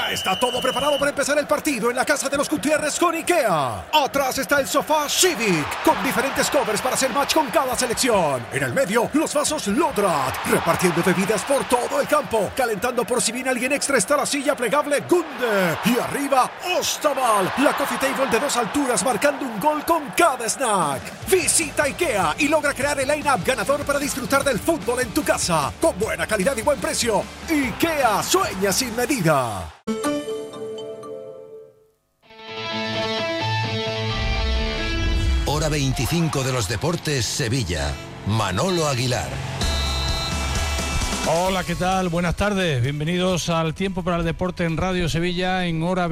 Ya está todo preparado para empezar el partido en la casa de los Gutiérrez con IKEA. Atrás está el sofá Civic, con diferentes covers para hacer match con cada selección. En el medio, los vasos Lodrat, repartiendo bebidas por todo el campo. Calentando por si viene alguien extra está la silla plegable Gunde. Y arriba, Ostaval, la coffee table de 2 alturas marcando un gol con cada snack. Visita IKEA y logra crear el line-up ganador para disfrutar del fútbol en tu casa. Con buena calidad y buen precio. IKEA, sueña sin medida. Hora 25 de los deportes, Sevilla. Manolo Aguilar. Hola, ¿qué tal? Buenas tardes. Bienvenidos al Tiempo para el Deporte en Radio Sevilla en Hora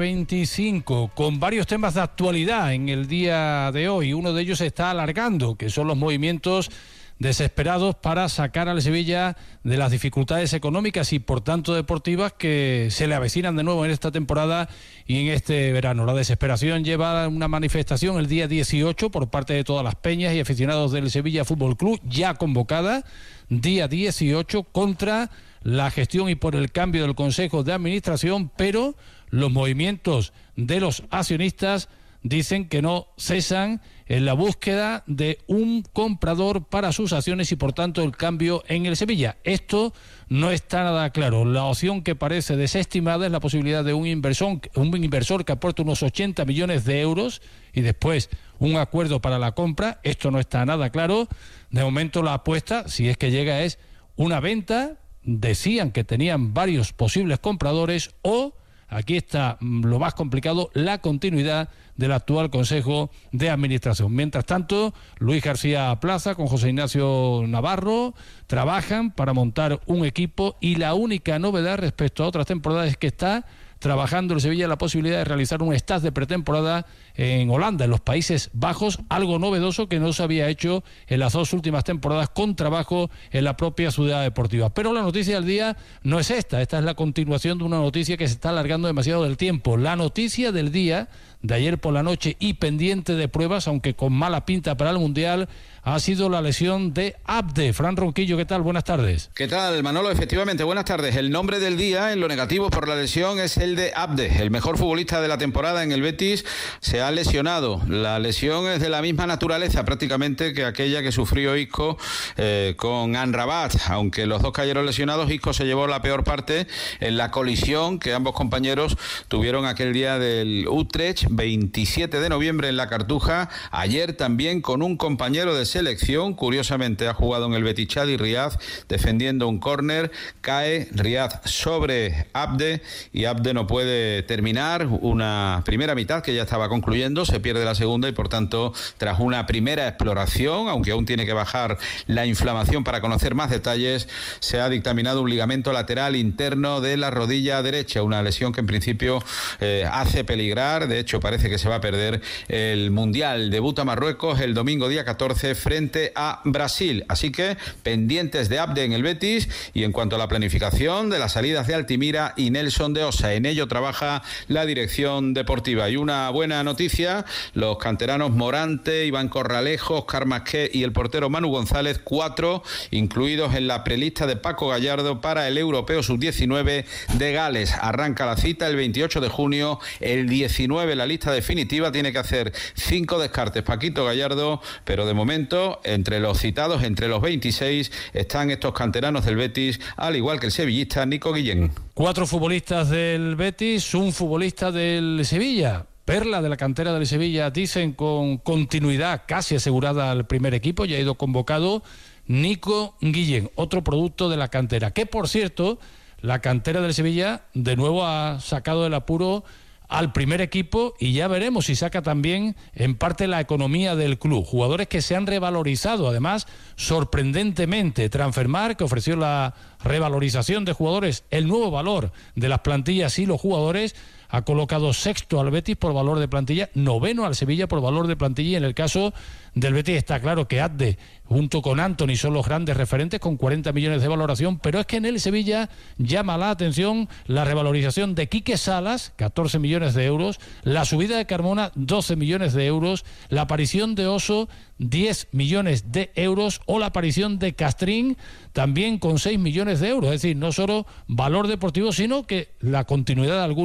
25, con varios temas de actualidad en el día de hoy. Uno de ellos se está alargando, que son los movimientos desesperados para sacar al Sevilla de las dificultades económicas y por tanto deportivas que se le avecinan de nuevo en esta temporada y en este verano. La desesperación lleva a una manifestación el día 18 por parte de todas las peñas y aficionados del Sevilla Fútbol Club, ya convocada, día 18, contra la gestión y por el cambio del Consejo de Administración, pero los movimientos de los accionistas dicen que no cesan en la búsqueda de un comprador para sus acciones y por tanto el cambio en el Sevilla. Esto no está nada claro. La opción que parece desestimada es la posibilidad de un inversor que aporte unos 80 millones de euros y después un acuerdo para la compra. Esto no está nada claro. De momento la apuesta, si es que llega, es una venta. Decían que tenían varios posibles compradores o, aquí está lo más complicado, la continuidad del actual Consejo de Administración. Mientras tanto, Luis García Plaza con José Ignacio Navarro trabajan para montar un equipo y la única novedad respecto a otras temporadas es que está trabajando el Sevilla la posibilidad de realizar un stage de pretemporada en Holanda, en los Países Bajos, algo novedoso que no se había hecho en las 2 últimas temporadas con trabajo en la propia ciudad deportiva. Pero la noticia del día no es esta es la continuación de una noticia que se está alargando demasiado del tiempo. La noticia del día de ayer por la noche y pendiente de pruebas, aunque con mala pinta para el Mundial, ha sido la lesión de Abde. Fran Ronquillo, ¿qué tal? Buenas tardes. ¿Qué tal, Manolo? Efectivamente, buenas tardes. El nombre del día en lo negativo por la lesión es el de Abde, el mejor futbolista de la temporada en el Betis. Se ha lesionado. La lesión es de la misma naturaleza prácticamente que aquella que sufrió Isco con Amrabat. Aunque los dos cayeron lesionados, Isco se llevó la peor parte en la colisión que ambos compañeros tuvieron aquel día del Utrecht, 27 de noviembre en la Cartuja. Ayer también con un compañero de selección, curiosamente ha jugado en el Betis Chadi, Riad, defendiendo un córner, cae Riad sobre Abde y Abde no puede terminar una primera mitad que ya estaba concluyendo, se pierde la segunda y por tanto tras una primera exploración, aunque aún tiene que bajar la inflamación para conocer más detalles, se ha dictaminado un ligamento lateral interno de la rodilla derecha, una lesión que en principio hace peligrar. De hecho parece que se va a perder el Mundial. Debuta Marruecos el domingo día 14 frente a Brasil, así que pendientes de Abde en el Betis. Y en cuanto a la planificación de las salidas de Altimira y Nelson de Osa, en ello trabaja la dirección deportiva. Y una buena noticia, los canteranos Morante, Iván Corralejo, Óscar Masqué y el portero Manu González, 4 incluidos en la prelista de Paco Gallardo para el Europeo Sub-19 de Gales. Arranca la cita el 28 de junio, el 19 la lista definitiva, tiene que hacer 5 descartes Paquito Gallardo, pero de momento entre los citados, entre los 26, están estos canteranos del Betis, al igual que el sevillista Nico Guillén. 4 futbolistas del Betis, un futbolista del Sevilla. Perla de la cantera del Sevilla, dicen con continuidad casi asegurada al primer equipo, ya ha ido convocado Nico Guillén, otro producto de la cantera, que por cierto, la cantera del Sevilla de nuevo ha sacado del apuro al primer equipo y ya veremos si saca también en parte la economía del club. Jugadores que se han revalorizado, además, sorprendentemente. Transfermarkt, que ofreció la revalorización de jugadores, el nuevo valor de las plantillas y los jugadores, ha colocado sexto al Betis por valor de plantilla, noveno al Sevilla por valor de plantilla, y en el caso del Betis está claro que Abde junto con Antony son los grandes referentes con 40 millones de valoración, pero es que en el Sevilla llama la atención la revalorización de Quique Salas, 14 millones de euros, la subida de Carmona, 12 millones de euros, la aparición de Oso, 10 millones de euros, o la aparición de Castrín, también con 6 millones de euros, es decir, no solo valor deportivo, sino que la continuidad de algunos